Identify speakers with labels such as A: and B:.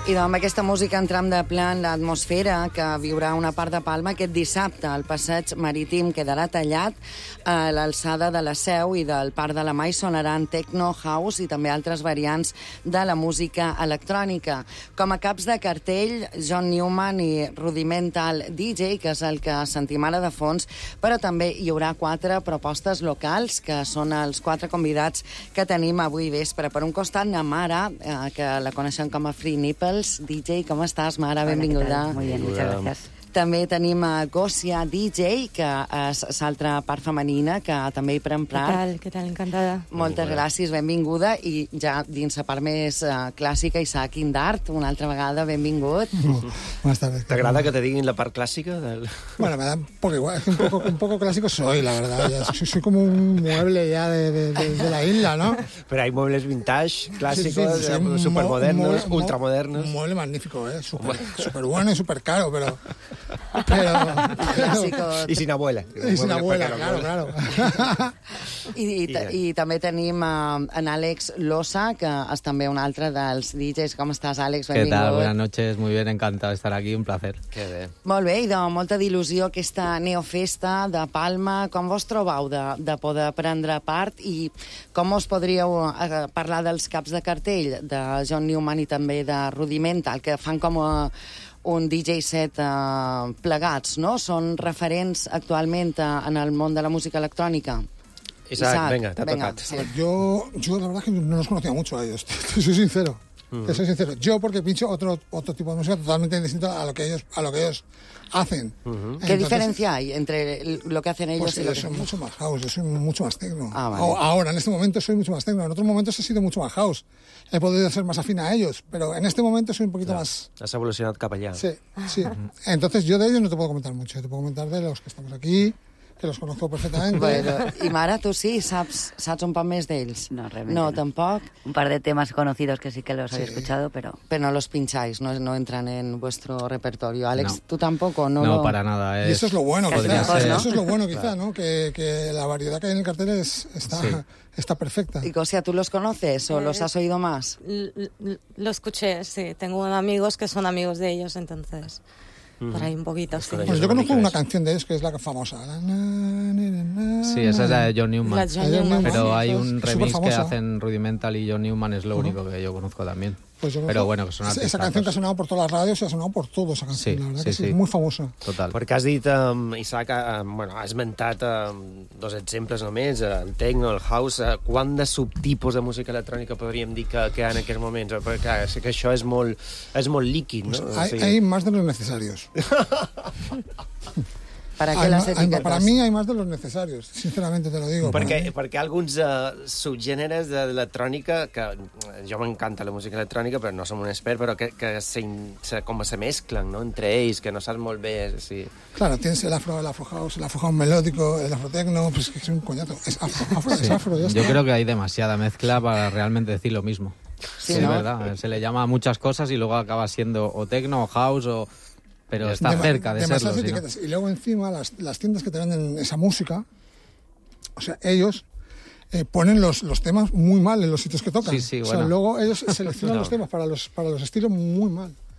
A: I amb aquesta música entram de ple en l'atmosfera que viurà una part de Palma aquest dissabte. El passeig marítim quedarà tallat a l'alçada de la Seu i del Parc de la Mai sonaran techno, house i també altres variants de la música electrònica. Com a caps de cartell, John Newman i Rudimental DJ, que és el que sentim ara de fons, però també hi haurà 4 propostes locals, que són els 4 convidats que tenim avui vespre. Per un costat, na Mara, que la coneixem com a Free Nipples, DJ, ¿cómo estás, Mara? Benvinguda.
B: Muy bien, muchas gracias.
A: També tenim a Gòcia DJ, que és l'altra part femenina, que també hi pren plat.
B: Què tal? Encantada.
A: Moltes gràcies, benvinguda. I ja dins la part més clàssica, Isaac Indart, una altra vegada, benvingut.
C: Buenas tardes.
D: ¿Te que te digan la parte clásica?
C: Bueno, me da un poco igual. Un poco clásico soy, la verdad. Ya soy como un mueble ya de la isla, ¿no?
D: Pero hay muebles vintage, clásicos,
C: sí,
D: supermodernos, ultramodernos.
C: Un mueble magnífico, súper bueno y súper caro, pero
D: I sin abuela.
C: I sin abuela, claro.
A: I també tenim en Àlex Losa, que és també un altre dels DJs. Com estàs, Àlex? Benvingut.
E: ¿Qué tal? Buenas noches, muy bien, encantado de estar aquí, un placer.
D: Que bé.
A: Molt bé, i de molta d'il·lusió aquesta neofesta de Palma. Com vos trobeu de poder prendre part i com us podríeu parlar dels caps de cartell de John Newman i també de Rudimental, que fan com un DJ set plegats, no? Són referents actualment en el món de la música electrònica.
D: Isaac, venga, te ha tocado.
A: Sí.
C: Yo la verdad que no los conocía mucho a ellos, te soy sincero. Te soy sincero. Yo porque pincho otro tipo de música totalmente distinto a lo que ellos hacen.
A: ¿Qué diferencia hay entre lo que hacen ellos
C: pues
A: y lo que
C: son mucho más house, yo soy mucho más techno.
A: Vale.
C: Ahora, en este momento soy mucho más techno. En otros momentos he sido mucho más house. He podido ser más afín a ellos, pero en este momento soy un poquito más...
D: Has evolucionado cap allá.
C: Sí. Entonces yo de ellos no te puedo comentar mucho. Te puedo comentar de los que estamos aquí, que los conozco perfectamente.
A: Bueno, i Mara, tu sí, saps un poc més d'ells?
B: No, realmente
A: no.
B: no.
A: Tampoc.
B: Un par de temas conocidos que sí que los había escuchado, pero...
A: Pero no los pincháis, no entran en vuestro repertorio. Alex,
E: No.
A: ¿tú tampoco?
E: No, para nada.
C: Y eso es lo bueno,
E: podría
C: quizá.
E: ser-
C: Eso es lo bueno, quizá, ¿no? Que la variedad que hay en el cartel está perfecta.
A: Y Gosia, ¿tú los conoces o los has oído más?
F: Lo escuché, sí. Tengo amigos que son amigos de ellos, entonces... Por ahí un poquito, sí.
C: Pues yo conozco una canción de ellos que es la famosa.
E: Sí, esa es la de John Newman.
F: La John Newman.
E: Pero hay un
C: Es
E: remix que
C: superfamosa.
E: hacen Rudimental y John Newman, es lo único que yo conozco también.
C: Pues yo
E: Pero
C: conozco
E: bueno, que son artistas.
C: esa canción que ha sonado por todas las radios y ha sonado por todo esa canción.
E: Sí,
C: La verdad
E: sí,
C: que
E: sí.
C: es muy famosa.
E: Total.
D: Perquè has dit, Isaac, ha esmentat 2 exemples només, el techno, el house. Quant de subtipus de música electrònica podríem dir que hi ha en aquests moments? Perquè clar, sé que això és molt líquid, no?
C: Pues hay más de los necesarios.
A: ¿Para qué las etiquetas?
C: Para mí hay más de los necesarios, sinceramente te lo digo.
D: Perquè alguns subgèneres d'electrònica, que jo m'encanta la música electrònica, però no som un expert, però que com se mesclen, no?, entre ells, que no saps molt bé si...
C: Claro, tienes el afro house melódico, el afro techno, pues es un coñazo. Es afro,
E: Sí.
C: es afro, ya está.
E: Yo creo que hay demasiada mezcla para realmente decir lo mismo.
A: Sí,
E: Es
A: ¿no?
E: verdad, se le llama a muchas cosas y luego acaba siendo o techno o house pero está cerca de serlo.
C: Demasiadas
E: ¿sí, no?
C: etiquetas. Y luego encima las tiendas que te venden esa música, o sea, ellos ponen los temas muy mal en los sitios que tocan.
E: Sí, sí,
C: O sea,
E: bueno.
C: luego ellos seleccionan
E: No.
C: los temas para los estilos muy mal.